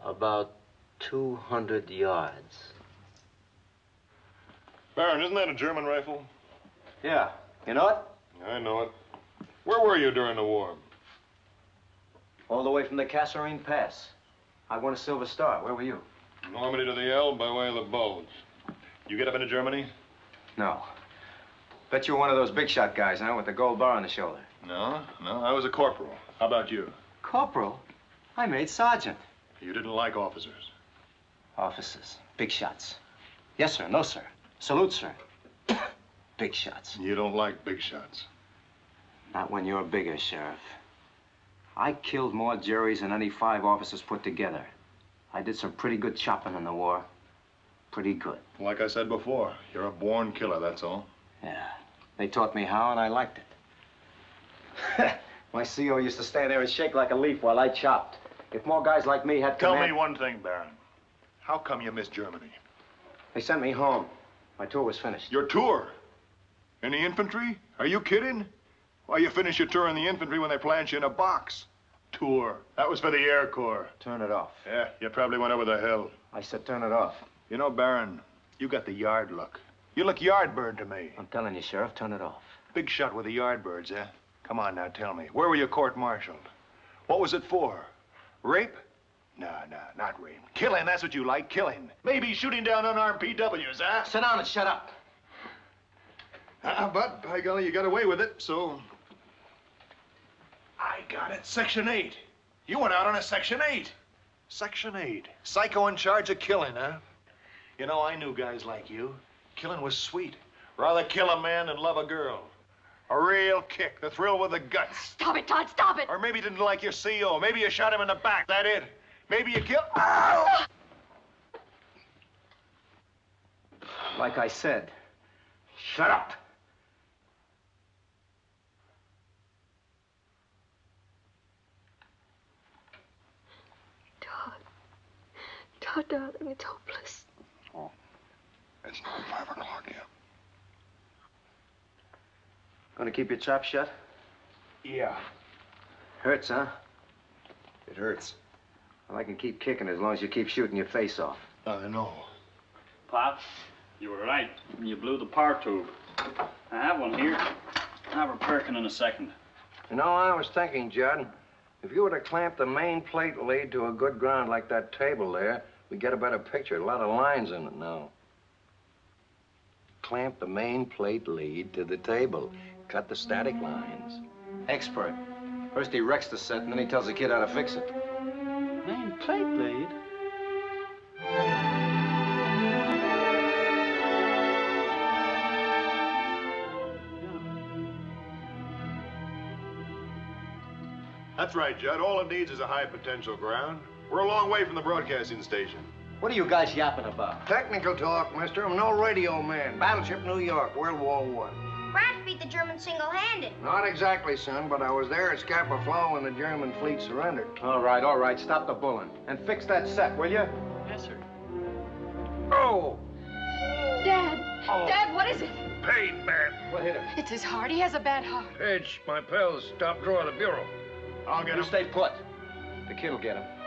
About 200 yards. Baron, isn't that a German rifle? Yeah. You know it? I know it. Where were you during the war? All the way from the Kasserine Pass. I won a Silver Star. Where were you? Normandy to the Elbe by way of the Bulge. You get up into Germany? No. Bet you were one of those big shot guys, huh? With the gold bar on the shoulder. No. I was a corporal. How about you? Corporal? I made sergeant. You didn't like officers? Officers. Big shots. Yes, sir. No, sir. Salute, sir. Big shots. You don't like big shots. Not when you're bigger, Sheriff. I killed more Jerrys than any 5 officers put together. I did some pretty good chopping in the war. Pretty good. Like I said before, you're a born killer, that's all. Yeah. They taught me how, and I liked it. My CO used to stand there and shake like a leaf while I chopped. If more guys like me had Tell me one thing, Baron. How come you missed Germany? They sent me home. My tour was finished. Your tour? In the infantry? Are you kidding? Why, you finish your tour in the infantry when they plant you in a box. Tour. That was for the Air Corps. Turn it off. Yeah, you probably went over the hill. I said turn it off. You know, Baron, you got the yard look. You look yardbird to me. I'm telling you, Sheriff, turn it off. Big shot with the yardbirds, eh? Come on now, tell me. Where were you court-martialed? What was it for? Rape? No, not rape. Killing, that's what you like, killing. Maybe shooting down unarmed PWs, huh? Sit down and shut up. But, by golly, you got away with it, so... I got it. Section 8. You went out on a Section 8. Section 8. Psycho in charge of killing, huh? You know, I knew guys like you. Killing was sweet. Rather kill a man than love a girl. A real kick, the thrill with the guts. Stop it, Todd, stop it! Or maybe you didn't like your CO. Maybe you shot him in the back, that it? Maybe you killed... Ow! Like I said, shut up. Todd, darling, it's hopeless. Oh, it's not 5 o'clock yet. Gonna keep your trap shut? Yeah. Hurts, huh? It hurts. Well, I can keep kicking as long as you keep shooting your face off. I know. Pop, you were right. You blew the power tube. I have one here. I'll have her perking in a second. You know, I was thinking, Judd, if you were to clamp the main plate lead to a good ground like that table there, we'd get a better picture. A lot of lines in it now. Clamp the main plate lead to the table. Cut the static lines. Expert. First he wrecks the set, and then he tells the kid how to fix it. Main plate lead? That's right, Judd. All it needs is a high potential ground. We're a long way from the broadcasting station. What are you guys yapping about? Technical talk, mister. I'm no radio man. Battleship New York, World War I. France beat the Germans single-handed. Not exactly, son, but I was there at Scapa Flow when the German fleet surrendered. All right. Stop the bulling. And fix that set, will you? Yes, sir. Oh! Dad! Oh. Dad, what is it? Pain, man. What hit him? It's his heart. He has a bad heart. Edge, my pals, top drawer of the bureau. I'll get You him. stay put. The kid'll get him.